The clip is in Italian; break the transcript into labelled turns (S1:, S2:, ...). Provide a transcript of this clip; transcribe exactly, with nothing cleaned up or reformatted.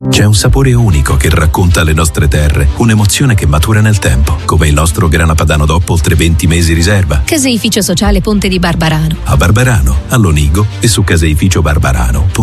S1: C'è un sapore unico che racconta le nostre terre, un'emozione che matura nel tempo, come il nostro grana padano D O P oltre venti mesi riserva.
S2: Caseificio sociale Ponte di Barbarano.
S1: A Barbarano, a Lonigo e su caseificio barbarano punto it.